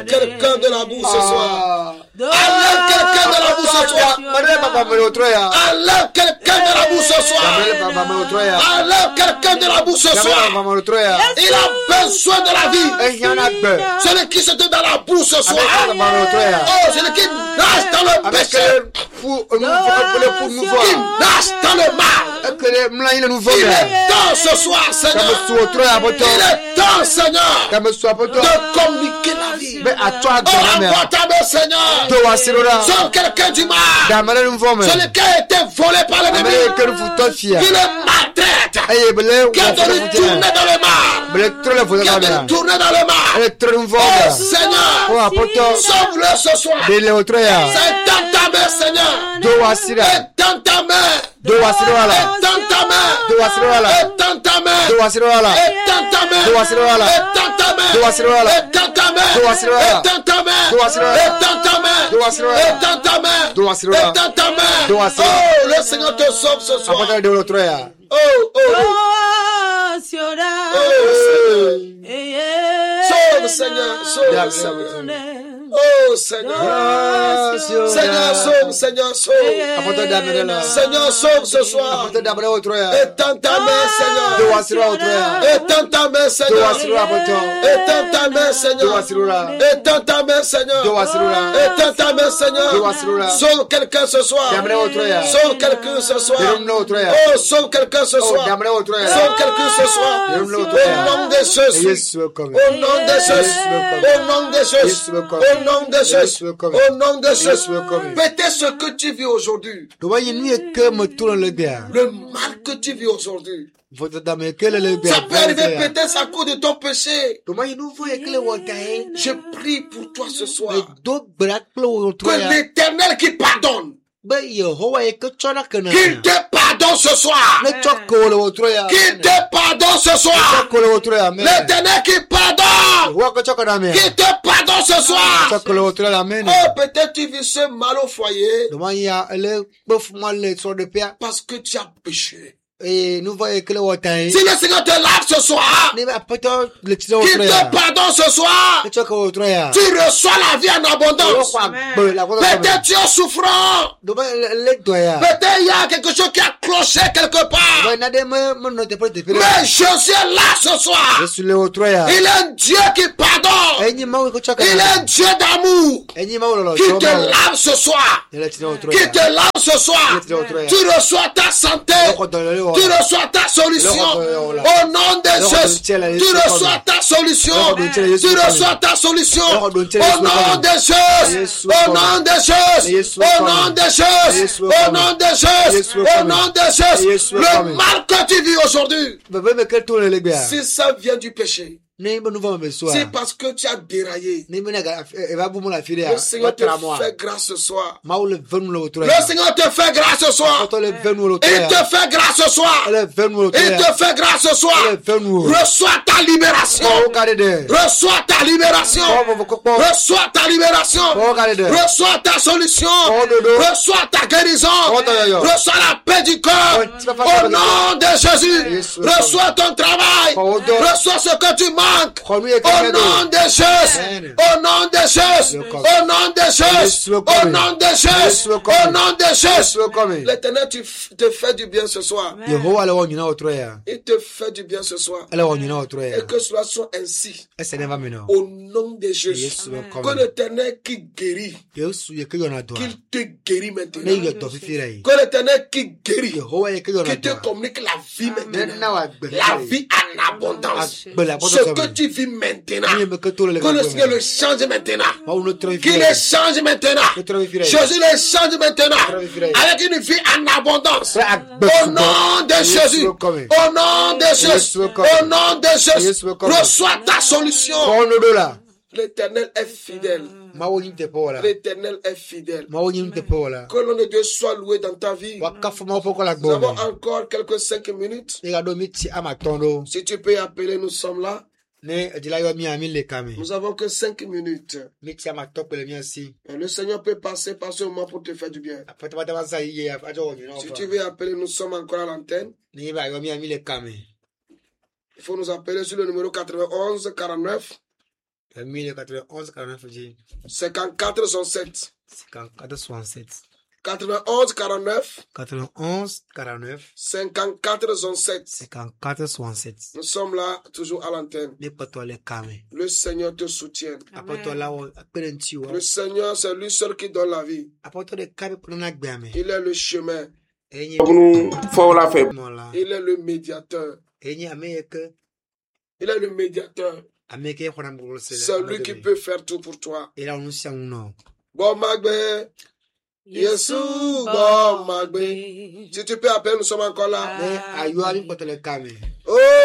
quelqu'un de la boue ce soir. Enlève quelqu'un de la boue ce soir. Enlève quelqu'un de la boue ce soir. Enlève quelqu'un de la boue ce soir. Il a besoin de la vie. Celui qui se donne dans la boue ce soir. Oh, celui qui nage dans le péché. Qui nage dans le mal. Il est temps ce soir, Seigneur. Il est temps, Seigneur, de communiquer la vie. Seigneur, sauve quelqu'un du mal. Celui qui a été volé par l'ennemi. Il est maltraite. Qui a dû tourner dans le mal. Qui a dû tourner dans le mal. Oh Seigneur, sauve-le ce soir. C'est dans ta main, Seigneur. C'est dans ta main. Dans ta main. Dans ta main. Dans ta main. Dans ta main. Dans ta main. Dans ta main. Dans ta main. Dans ta main. Dans ta main. Oh, le Seigneur te sauve ce soir. Sauve, Seigneur. Sauve, Seigneur. Oh Seigneur, Seigneur sauve, Seigneur sauve, Seigneur sauve ce soir. Étends ta main, Seigneur. Étends ta main, Seigneur. Étends ta main, Seigneur. Étends ta main, Seigneur. Étends ta main, Seigneur. Sauve quelqu'un ce soir. Sauve quelqu'un ce soir. Oh, sauve quelqu'un ce soir. Sauve quelqu'un ce soir. Au nom de Jésus. Au nom de Jésus. Au nom de Jésus. Au nom de Jésus. Au nom de Jésus. Peut-être ce que tu vis aujourd'hui. Le mal que tu vis aujourd'hui. Ça peut arriver peut-être à cause de ton péché. Je prie pour toi ce soir. Que l'Éternel qui pardonne. Qu'il te pardonne ce soir. Qu'il te pardonne ce soir. L'Éternel qui pardonne. Qu'il te pardonne ce soir. Oh, peut-être tu vis ce mal au foyer. Parce que tu as péché. Si le Seigneur te lave ce soir, qu'il te pardonne ce soir, tu reçois la vie en abondance. Peut-être tu es souffrant. Peut-être il y a quelque chose qui a cloché quelque part. Mais Jésus est là ce soir. Il est un Dieu qui pardonne. Il est un Dieu d'amour. Qui te lave ce soir. Qui te lave ce soir. Tu reçois ta santé. Tu reçois ta solution. Au nom de Jésus. Tu reçois ta solution. Tu reçois ta solution. Au nom de Jésus. Au nom de Jésus. Au nom de Jésus. Au nom de Jésus. Au nom de Jésus. Le mal que tu vis aujourd'hui, si ça vient du péché, c'est parce que tu as déraillé. Le Seigneur te fait grâce ce soir. Le Seigneur te fait grâce ce soir. Il te fait grâce ce soir. Il te fait grâce ce soir. Reçois ta libération. Reçois ta libération. Reçois ta libération. Reçois ta solution. Reçois ta guérison. Reçois la paix du corps. Au nom de Jésus. Reçois ton travail. Reçois ce que tu manques. Au nom de Jésus. Au nom de Jésus. Au nom de Jésus. Au nom de Jésus. Au nom de Jésus. L'Éternel te fait du bien ce soir. Il te fait du bien ce soir. Et que cela soit ainsi. Au nom de Jésus. Que l'Éternel qui guérit. Qu'il te guérit maintenant. Que l'Éternel qui guérit. Qu'il te communique la vie maintenant. La vie en abondance. Ce que tu vis maintenant. Que le Seigneur le change maintenant. Qu'il le change maintenant. Jésus le change maintenant. Avec une vie en abondance. Au nom de Jésus. Au nom de Jésus. Au nom de Jésus. Reçois ta solution. L'Éternel est fidèle. L'Éternel est fidèle. Que le nom de Dieu soit loué dans ta vie. Nous avons encore quelques 5 minutes. Si tu peux appeler, nous sommes là. Nous avons que 5 minutes. Le Seigneur peut passer par ce moment pour te faire du bien. Si tu veux appeler, nous sommes encore à l'antenne. Il faut nous appeler sur le numéro 91 49 1091 49 54 67. 54 67. 91 49. 91 49. 54 67. 54 67. Nous sommes là, toujours à l'antenne. Le Seigneur te soutient. Le Seigneur, c'est lui seul qui donne la vie. Il est le chemin. Il est le médiateur. Il est le médiateur. C'est lui qui peut faire tout pour toi. Bon Magbe. Yesu bon Magbe. Si tu peux appeler, nous sommes encore là. Oh